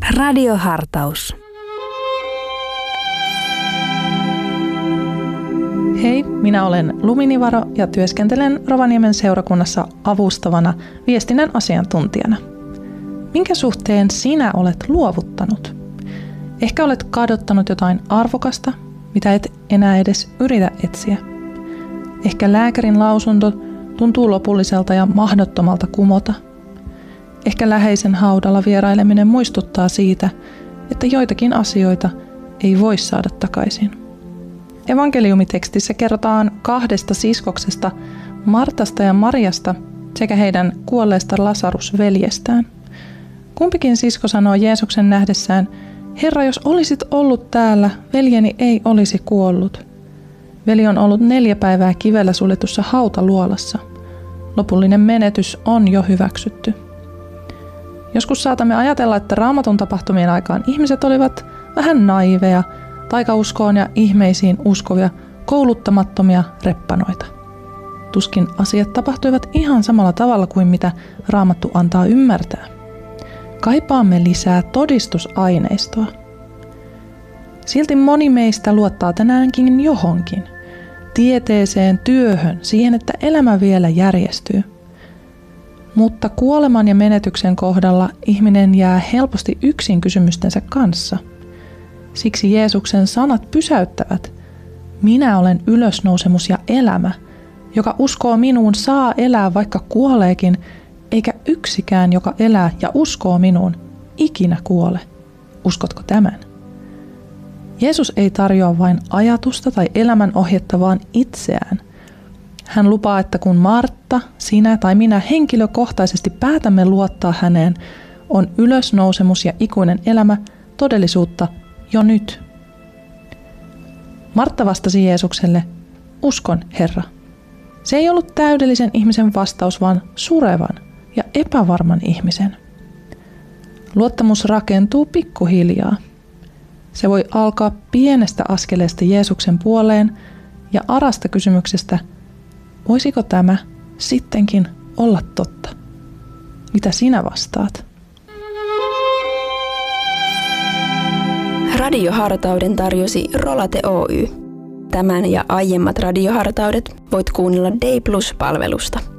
Radiohartaus. Hei, minä olen Luminivaro ja työskentelen Rovaniemen seurakunnassa avustavana viestinnän asiantuntijana. Minkä suhteen sinä olet luovuttanut? Ehkä olet kadottanut jotain arvokasta, mitä et enää edes yritä etsiä. Ehkä lääkärin lausunto tuntuu lopulliselta ja mahdottomalta kumota. Ehkä läheisen haudalla vieraileminen muistuttaa siitä, että joitakin asioita ei voi saada takaisin. Evankeliumitekstissä kerrotaan 2 siskoksesta, Martasta ja Mariasta sekä heidän kuolleesta Lasarus-veljestään. Kumpikin sisko sanoo Jeesuksen nähdessään, Herra, jos olisit ollut täällä, veljeni ei olisi kuollut. Veli on ollut 4 päivää kivellä suljetussa hautaluolassa. Lopullinen menetys on jo hyväksytty. Joskus saatamme ajatella, että Raamatun tapahtumien aikaan ihmiset olivat vähän naiveja, taikauskoon ja ihmeisiin uskovia, kouluttamattomia reppanoita. Tuskin asiat tapahtuivat ihan samalla tavalla kuin mitä Raamattu antaa ymmärtää. Kaipaamme lisää todistusaineistoa. Silti moni meistä luottaa tänäänkin johonkin. Tieteeseen, työhön, siihen, että elämä vielä järjestyy. Mutta kuoleman ja menetyksen kohdalla ihminen jää helposti yksin kysymystensä kanssa. Siksi Jeesuksen sanat pysäyttävät. Minä olen ylösnousemus ja elämä. Joka uskoo minuun, saa elää vaikka kuoleekin, eikä yksikään, joka elää ja uskoo minuun, ikinä kuole. Uskotko tämän? Jeesus ei tarjoa vain ajatusta tai elämän ohjetta, vaan itseään. Hän lupaa, että kun Martta, sinä tai minä henkilökohtaisesti päätämme luottaa häneen, on ylösnousemus ja ikuinen elämä todellisuutta jo nyt. Martta vastasi Jeesukselle, uskon, Herra. Se ei ollut täydellisen ihmisen vastaus, vaan surevan ja epävarman ihmisen. Luottamus rakentuu pikkuhiljaa. Se voi alkaa pienestä askeleesta Jeesuksen puoleen ja arasta kysymyksestä, voisiko tämä sittenkin olla totta? Mitä sinä vastaat? Radiohartauden tarjosi Rolate Oy. Tämän ja aiemmat radiohartaudet voit kuunnella Day Plus-palvelusta.